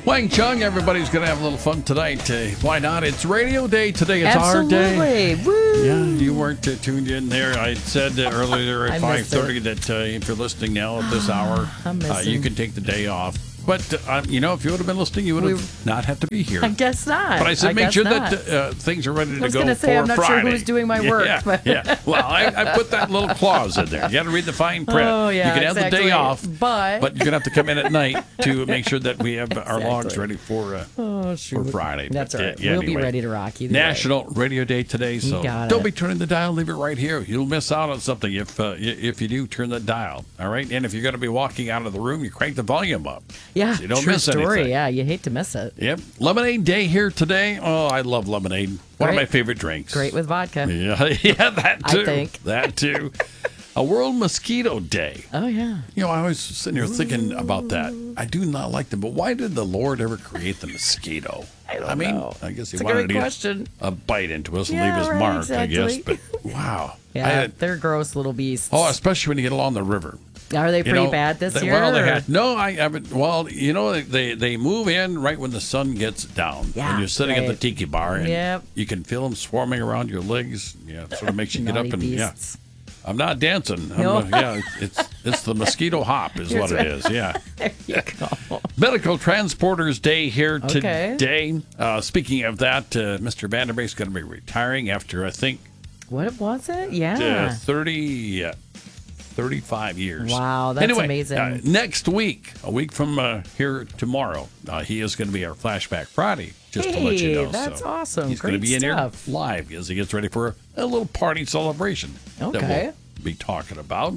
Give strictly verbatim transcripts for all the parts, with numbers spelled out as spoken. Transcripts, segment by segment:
Wang Chung, everybody's going to have a little fun tonight. Uh, why not? It's radio day today. It's Absolutely. our day. Woo. Yeah, you weren't uh, tuned in there. I said uh, earlier at five thirty that uh, if you're listening now at this hour, uh, you can take the day off. But, uh, you know, if you would have been listening, you would have we, not have to be here. I guess not. But I said I make sure not. that uh, things are ready to go for Friday. I was going to say, I'm not Friday. sure who's doing my work. Yeah, but. yeah. Well, I, I put that little clause in there. You got to read the fine print. Oh, yeah, you can exactly. have the day off, but, but you're going to have to come in at night to make sure that we have exactly. our logs ready for uh, oh, for Friday. That's but, right. Yeah, we'll anyway. be ready to rock either National way. Radio Day today, so don't it. be turning the dial. Leave it right here. You'll miss out on something if uh, if you do turn the dial. All right, and if you're going to be walking out of the room, you crank the volume up. Yeah, so you don't true miss story. anything. Yeah, you hate to miss it. Yep. Lemonade Day here today. Oh, I love lemonade. One Great. of my favorite drinks. Great with vodka. Yeah, yeah, that too. I think. That too. A World Mosquito Day. Oh, yeah. You know, I was sitting here thinking about that. I do not like them, but why did the Lord ever create the mosquito? I don't I mean, know. I guess he it's a wanted great to question. get a bite into us and Yeah, leave his right, mark, exactly. I guess. But wow. Yeah, I, they're gross little beasts. oh, especially when you get along the river. Are they pretty you know, bad this they, year? Well, they or? had, no, I haven't. Well, you know, they, they move in right when the sun gets down. Yeah, and you're sitting right. at the tiki bar, and Yep. you can feel them swarming around your legs. Yeah, it sort of makes you get up Naughty and beasts. yeah. I'm not dancing. I'm No. uh, yeah, it's, it's it's the mosquito hop is what it is. Yeah. There you go. Medical Transporters Day here Okay. today. Uh, speaking of that, uh, Mister Vanderbeek's going to be retiring after I think What was it? uh, Yeah. thirty. Uh, thirty-five years. Wow, that's anyway, amazing. Uh, next week, a week from uh, here tomorrow, uh, he is going to be our Flashback Friday, just hey, to let you know. that's so awesome. He's Great going to be in stuff. here live as he gets ready for a little party celebration that Okay. we'll be talking about.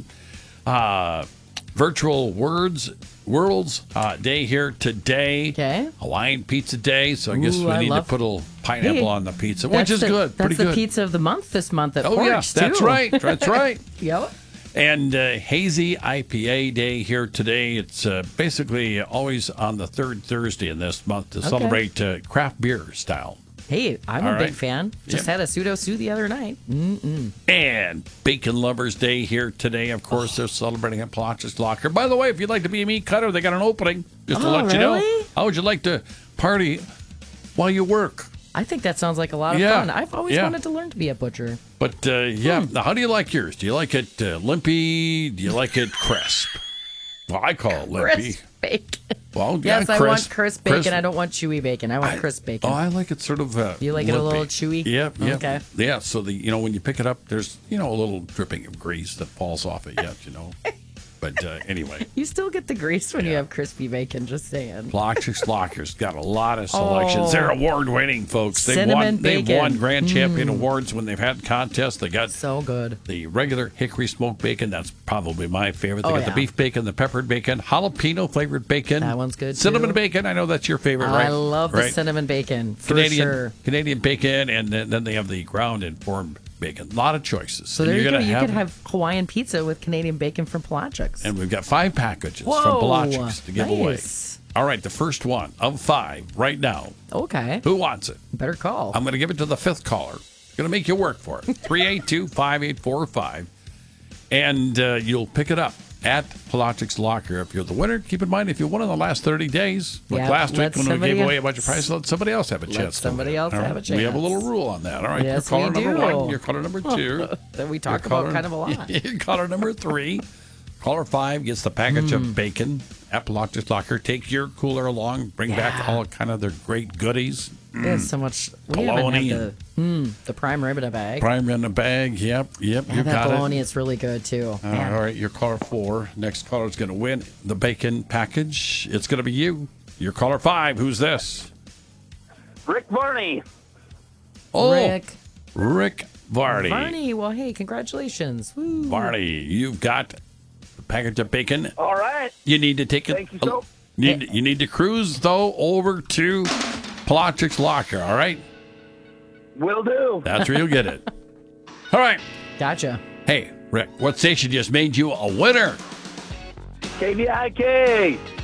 Uh, virtual Words Worlds uh, Day here today. Okay. Hawaiian Pizza Day, so I guess Ooh, we I need love- to put a little pineapple Hey, on the pizza, That's which is the, good. That's Pretty the good. pizza of the month this month at Oh, Porch, yeah, too. that's right. That's right. Yep. And uh, Hazy I P A Day here today. It's uh, basically always on the third Thursday in this month to Okay. celebrate uh, craft beer style. Hey, I'm All a right. big fan. Just Yep. had a pseudo sue the other night. Mm-mm. And Bacon Lovers Day here today. Of course, they're celebrating at Palacios Locker. By the way, if you'd like to be a meat cutter, they got an opening. Just to Oh, let you know. really? How would you like to party while you work? I think that sounds like a lot of Yeah. fun. I've always Yeah. wanted to learn to be a butcher. But uh, yeah, Hmm. now how do you like yours? Do you like it uh, limpy? Do you like it crisp? Well, I call it limpy. Crisp bacon. Well, yeah, Yes, I crisp. want crisp bacon. Crisp. I don't want chewy bacon. I want I- crisp bacon. Oh, I like it sort of. Uh, You like it a little limpy. chewy? Yep, yep. Okay. Yeah, so the you know when you pick it up, there's you know a little dripping of grease that falls off it yet, you know. But uh, anyway, You still get the grease when you Yeah. have crispy bacon, just saying. Palacios Locker's got a lot of selections. Oh. They're award winning, folks. They've Cinnamon won. They've bacon. won grand champion awards when they've had contests. They got So good. the regular hickory smoked bacon. That's probably my favorite. They Oh, got yeah. the beef bacon, the peppered bacon, jalapeno flavored bacon. That one's good, Cinnamon too. bacon. I know that's your favorite, right? I love the Right. cinnamon bacon, for Canadian sure. Canadian bacon, and then, then they have the ground and formed bacon. A lot of choices. So And there you you're go. gonna You could have Hawaiian pizza with Canadian bacon from Pelagics. And we've got five packages Whoa, from Pelagics to give away. nice. All right, the first one of five right now. Okay. Who wants it? Better call. I'm going to give it to the fifth caller. Going to make you work for it. three eight two, five eight four five. And uh, you'll pick it up at Pelagics Locker. If you're the winner, keep in mind, if you won in the last thirty days, like Yeah, last let week when we somebody gave away a else- bunch of prizes, let somebody else have a chance. to somebody win. else All have a We have a little chance. rule on that. All right, Yes, you're caller we number do. one, you're caller number two. that we talk You're about caller- kind of a lot. You're caller number three. Caller five gets the package Hmm. of bacon at Pelagics Locker. Take your cooler along. Bring back Yeah. all kind of their great goodies. There's so much. We even Bologna have the, mm, the prime rib in a bag. Prime in the bag. Yep, yep. Yeah, You that got bologna it. is really good too. Uh, Man. all right, your caller four. Next caller is going to win the bacon package. It's going to be you. Your caller five. Who's this? Rick Varney. Oh, Rick. Rick Varney. Varney. Well, hey, congratulations. Woo. Varney, you've got the package of bacon. All right. You need to take it. Thank you so- Need, you need to cruise though over to Pelagics Locker. All right, Will do. that's where you'll get it. All right. Gotcha. Hey, Rick, what station just made you a winner? K V I K.